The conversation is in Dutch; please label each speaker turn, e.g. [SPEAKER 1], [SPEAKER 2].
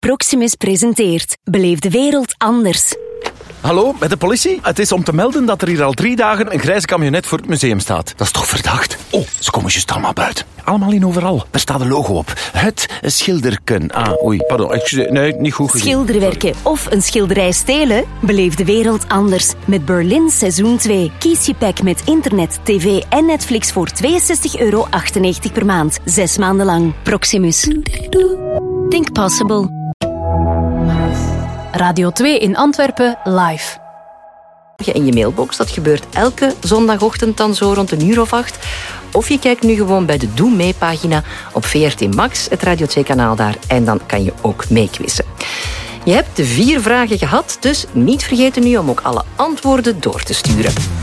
[SPEAKER 1] Proximus presenteert Beleef de wereld anders.
[SPEAKER 2] Hallo, met de politie? Het is om te melden dat er hier al 3 dagen een grijze camionet voor het museum staat. Dat is toch verdacht? Oh, ze komen juist allemaal buiten. Allemaal in overal. Daar staat een logo op. Het schilderken. Pardon. Nee, niet goed gezien.
[SPEAKER 1] Schilderwerken of een schilderij stelen? Beleef de wereld anders. Met Berlin Seizoen 2. Kies je pack met internet, tv en Netflix voor €62,98 per maand. 6 maanden lang. Proximus. Think possible.
[SPEAKER 3] Radio 2 in Antwerpen live.
[SPEAKER 4] In je mailbox, dat gebeurt elke zondagochtend dan zo rond 7:00. Of je kijkt nu gewoon bij de Doe Mee pagina op VRT Max, het Radio 2 kanaal daar. En dan kan je ook meequizzen. Je hebt de 4 vragen gehad, dus niet vergeten nu om ook alle antwoorden door te sturen.